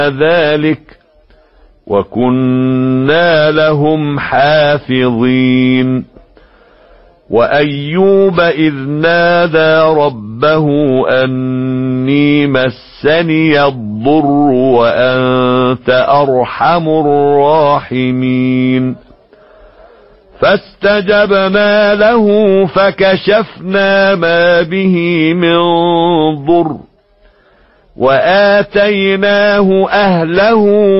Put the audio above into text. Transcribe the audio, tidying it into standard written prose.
ذلك وكنا لهم حافظين. وأيوب إذ نادى ربه أني مسني الضر وأنت أرحم الراحمين. فاستجبنا له فكشفنا ما به من ضر وآتيناه أهله